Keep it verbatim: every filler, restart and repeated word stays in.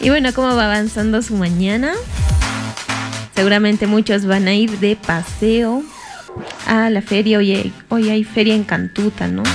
Y bueno, ¿cómo va avanzando su mañana? Seguramente muchos van a ir de paseo a la feria. Hoy hay, hoy hay feria en Cantuta, ¿no?